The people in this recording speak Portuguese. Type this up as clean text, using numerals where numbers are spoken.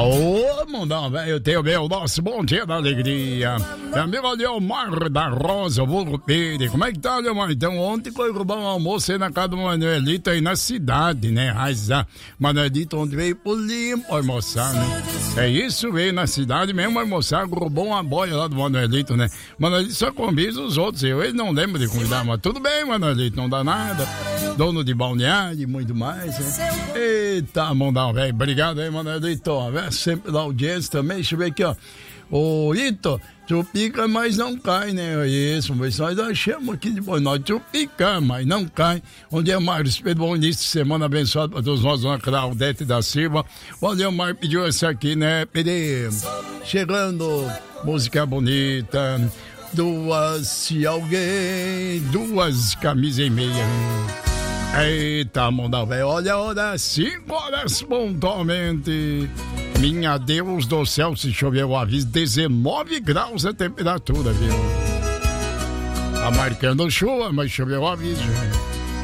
Ô, mundão, velho, eu tenho meu nosso bom dia da alegria. Meu amigo Leomar da Rosa, vulgo Pire. Como é que tá, Leomar? Então, ontem foi roubar um almoço aí na casa do Manuelito aí na cidade, né? Manuelito, onde veio pro Limpo almoçar, né? É isso, veio na cidade mesmo almoçar, roubou uma boia lá do Manuelito, né? Manuelito só convida os outros, ele não lembra de convidar, mas tudo bem, Manuelito, não dá nada. Dono de balneário e muito mais, né? Eita, mundão, velho, obrigado aí, Manuelito, velho, sempre da audiência também, deixa eu ver aqui, ó. Ô, Ito, tu pica, mas não cai, né? Isso, mas nós achamos aqui de bom, nós tu pica, mas não cai. Onde é Mário? Bom início de semana abençoado para todos nós, dona Claudete da Silva. Valeu, Mário pediu essa aqui, né? Chegando, música bonita. Se alguém, 2 camisas e meia. Eita, mundão, velho, olha a hora, 5 horas pontualmente. Minha Deus do céu, se chover o aviso, 19 graus a temperatura, viu? Tá marcando chuva, mas choveu o aviso.